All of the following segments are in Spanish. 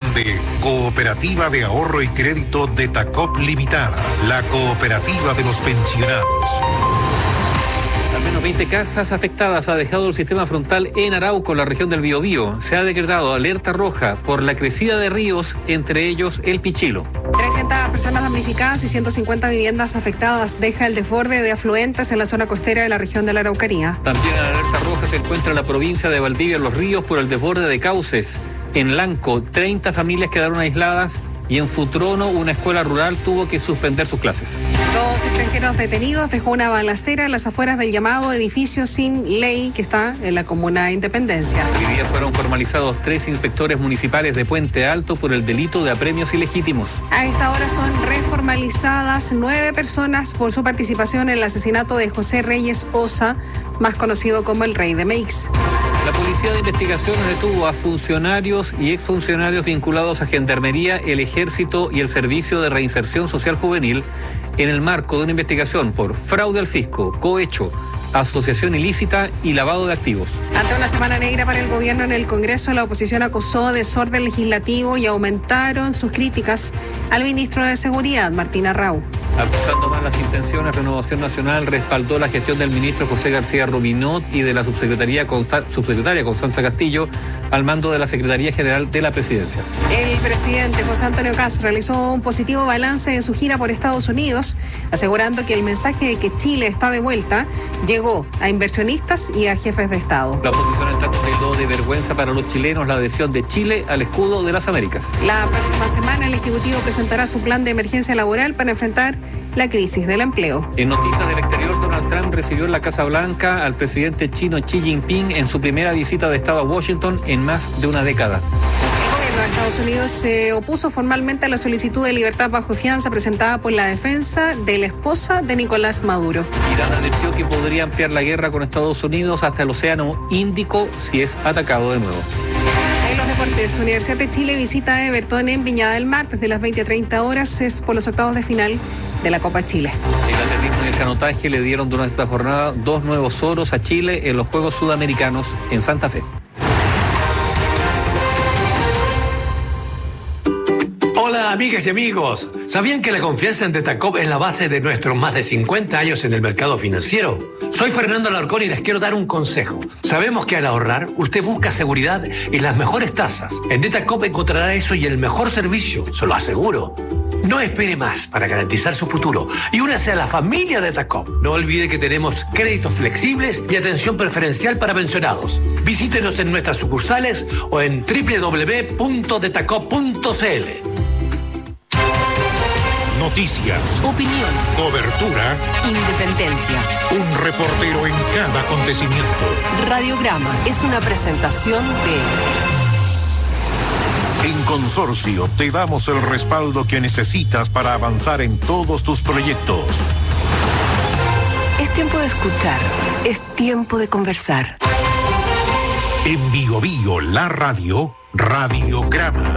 presentaron de Cooperativa de Ahorro y Crédito de Tacop Limitada, la cooperativa de los pensionados. Al menos 20 casas afectadas ha dejado el sistema frontal en Arauco, la región del Biobío. Se ha decretado alerta roja por la crecida de ríos, entre ellos el Pichilo. 300 personas damnificadas y 150 viviendas afectadas deja el desborde de afluentes en la zona costera de la región de la Araucanía. También en alerta roja se encuentra la provincia de Valdivia en los ríos por el desborde de cauces. En Lanco, 30 familias quedaron aisladas. Y en Futrono, una escuela rural tuvo que suspender sus clases. 2 extranjeros detenidos dejó una balacera en las afueras del llamado edificio sin ley que está en la comuna de Independencia. Hoy día fueron formalizados 3 inspectores municipales de Puente Alto por el delito de apremios ilegítimos. A esta hora son reformalizadas 9 personas por su participación en el asesinato de José Reyes Osa, más conocido como el Rey de Meix. La Policía de Investigaciones detuvo a funcionarios y exfuncionarios vinculados a Gendarmería, el Ejército y el Servicio de Reinserción Social Juvenil en el marco de una investigación por fraude al fisco, cohecho, asociación ilícita y lavado de activos. Ante una semana negra para el gobierno en el Congreso, la oposición acusó desorden legislativo y aumentaron sus críticas al ministro de Seguridad, Martín Arrau. Acusando mal las intenciones, Renovación Nacional respaldó la gestión del ministro José García Rubinot y de la subsecretaria Constanza Castillo al mando de la Secretaría General de la Presidencia. El presidente José Antonio Kast realizó un positivo balance en su gira por Estados Unidos, asegurando que el mensaje de que Chile está de vuelta llegó a inversionistas y a jefes de Estado. La oposición en tanto tildó de vergüenza para los chilenos la adhesión de Chile al escudo de las Américas. La próxima semana el Ejecutivo presentará su plan de emergencia laboral para enfrentar la crisis del empleo. En noticias del exterior, Donald Trump recibió en la Casa Blanca al presidente chino Xi Jinping en su primera visita de Estado a Washington en más de una década. El gobierno de Estados Unidos se opuso formalmente a la solicitud de libertad bajo fianza presentada por la defensa de la esposa de Nicolás Maduro. Irán advirtió que podría ampliar la guerra con Estados Unidos hasta el Océano Índico si es atacado de nuevo. En los deportes, Universidad de Chile visita a Everton en Viña del Mar desde las 20:30 es por los octavos de final de la Copa Chile. El atletismo y el canotaje le dieron durante esta jornada 2 nuevos oros a Chile en los Juegos Sudamericanos en Santa Fe. Hola amigas y amigos, ¿sabían que la confianza en Detacop es la base de nuestros más de 50 años en el mercado financiero? Soy Fernando Alarcón y les quiero dar un consejo. Sabemos que al ahorrar, usted busca seguridad y las mejores tasas. En Detacop encontrará eso y el mejor servicio, se lo aseguro. No espere más para garantizar su futuro y únase a la familia de Detacop. No olvide que tenemos créditos flexibles y atención preferencial para pensionados. Visítenos en nuestras sucursales o en www.detacop.cl. Noticias, opinión, cobertura, independencia. un reportero en cada acontecimiento. Radiograma es una presentación de... En Consorcio te damos el respaldo que necesitas para avanzar en todos tus proyectos. Es tiempo de escuchar, es tiempo de conversar. En Biobío, la radio, Radiograma.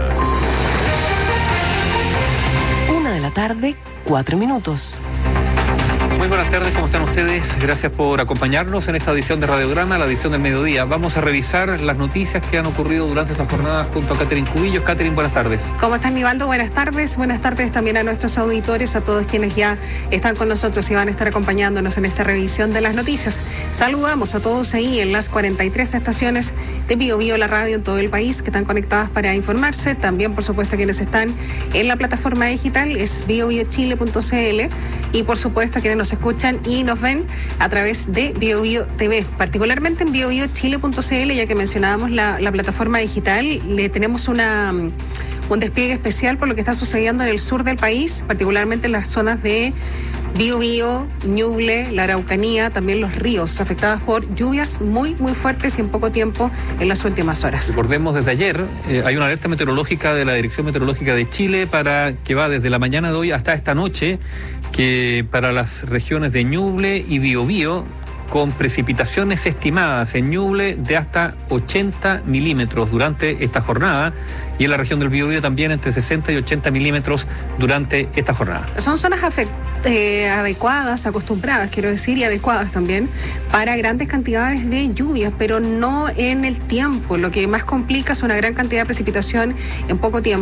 1:00 4 minutos. Muy buenas tardes, ¿cómo están ustedes? Gracias por acompañarnos en esta edición de Radiograma, la edición del mediodía. Vamos a revisar las noticias que han ocurrido durante esta jornada junto a Catherine Cubillos. Catherine, buenas tardes. ¿Cómo están, Nivaldo? Buenas tardes. Buenas tardes también a nuestros auditores, a todos quienes ya están con nosotros y van a estar acompañándonos en esta revisión de las noticias. Saludamos a todos ahí en las 43 estaciones de Biobío, la radio en todo el país, que están conectadas para informarse. También, por supuesto, quienes están en la plataforma digital es biobiochile.cl y, por supuesto, quienes nos escuchan y nos ven a través de Biobío TV, particularmente en biobiochile.cl, ya que mencionábamos la plataforma digital. Le tenemos un despliegue especial por lo que está sucediendo en el sur del país, particularmente en las zonas de Biobío, Ñuble, la Araucanía, también los ríos afectados por lluvias muy, muy fuertes y en poco tiempo en las últimas horas. Recordemos, desde ayer hay una alerta meteorológica de la Dirección Meteorológica de Chile que va desde la mañana de hoy hasta esta noche, que para las regiones de Ñuble y Biobío, con precipitaciones estimadas en Ñuble de hasta 80 milímetros durante esta jornada, y en la región del Biobío también entre 60 y 80 milímetros durante esta jornada. Son zonas adecuadas, acostumbradas, quiero decir, y adecuadas también para grandes cantidades de lluvias, pero no en el tiempo. Lo que más complica es una gran cantidad de precipitación en poco tiempo.